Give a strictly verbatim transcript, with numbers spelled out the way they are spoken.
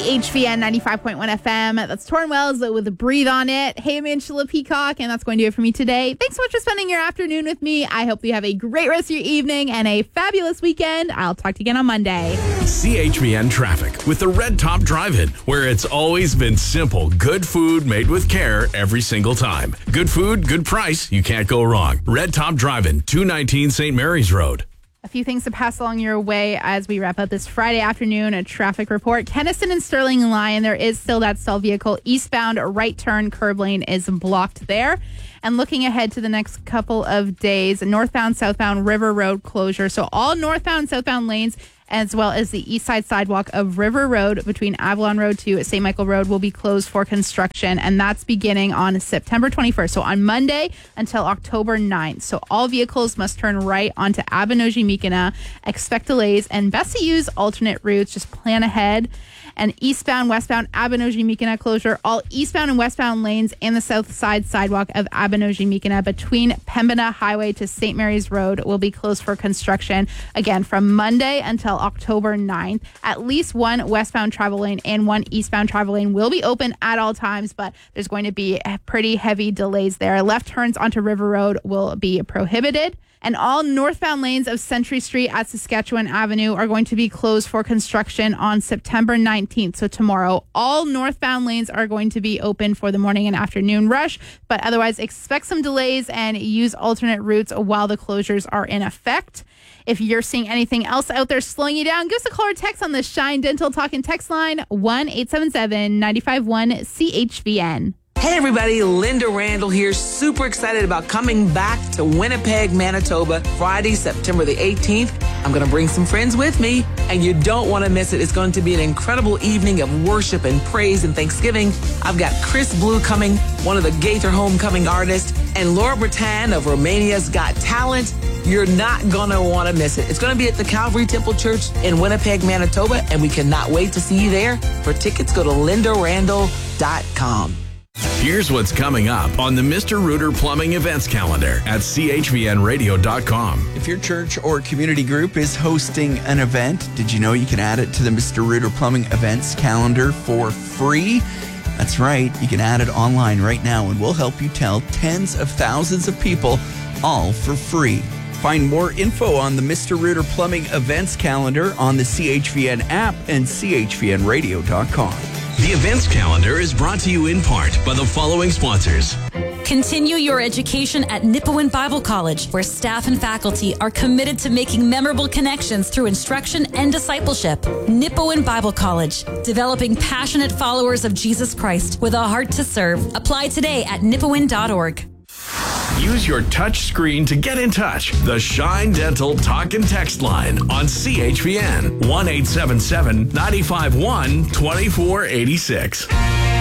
H V N ninety-five point one F M. That's Torrin Wells with Breathe on It. Hey, I'm Angela Peacock, and that's going to do it for me today. Thanks so much for spending your afternoon with me. I hope you have a great rest of your evening and a fabulous weekend. I'll talk to you again on Monday. C H V N traffic with the Red Top Drive-In, where it's always been simple. Good food made with care every single time. Good food, good price. You can't go wrong. Red Top Drive-In, two nineteen Saint Mary's Road. A few things to pass along your way as we wrap up this Friday afternoon. A traffic report. Keniston and Sterling Lion, there is still that stalled vehicle. Eastbound right turn curb lane is blocked there. And looking ahead to the next couple of days, northbound, southbound River Road closure. So all northbound, southbound lanes, as well as the east side sidewalk of River Road between Avalon Road to Saint Michael Road, will be closed for construction. And that's beginning on September twenty-first. So on Monday until October ninth. So all vehicles must turn right onto Abenoji-Mekina. Expect delays and best to use alternate routes. Just plan ahead. And eastbound, westbound Abenoji-Mekina closure. All eastbound and westbound lanes and the south side sidewalk of Abenoji-Mekina between Pembina Highway to Saint Mary's Road will be closed for construction. Again, from Monday until October ninth. At least one westbound travel lane and one eastbound travel lane will be open at all times, but there's going to be pretty heavy delays there. Left turns onto River Road will be prohibited. And all northbound lanes of Century Street at Saskatchewan Avenue are going to be closed for construction on September nineteenth. So tomorrow, all northbound lanes are going to be open for the morning and afternoon rush. But otherwise, expect some delays and use alternate routes while the closures are in effect. If you're seeing anything else out there slowing you down, give us a call or text on the Shine Dental Talk and Text line, one eight seven seven, nine five one, C H V N. Hey everybody, Linda Randall here. Super excited about coming back to Winnipeg, Manitoba, Friday, September the eighteenth. I'm going to bring some friends with me, and you don't want to miss it. It's going to be an incredible evening of worship and praise and thanksgiving. I've got Chris Blue coming, one of the Gaither Homecoming artists, and Laura Bretan of Romania's Got Talent. You're not going to want to miss it. It's going to be at the Calvary Temple Church in Winnipeg, Manitoba, and we cannot wait to see you there. For tickets, go to linda randall dot com. Here's what's coming up on the Mister Rooter Plumbing events calendar at C H V N radio dot com. If your church or community group is hosting an event, did you know you can add it to the Mister Rooter Plumbing events calendar for free? That's right. You can add it online right now, and we'll help you tell tens of thousands of people, all for free. Find more info on the Mister Rooter Plumbing events calendar on the C H V N app and C H V N radio dot com. The events calendar is brought to you in part by the following sponsors. Continue your education at Nipawin Bible College, where staff and faculty are committed to making memorable connections through instruction and discipleship. Nipawin Bible College, developing passionate followers of Jesus Christ with a heart to serve. Apply today at nipawin dot org. Use your touch screen to get in touch. The Shine Dental Talk and Text line on C H V N, one eight seven seven, nine five one, two four eight six.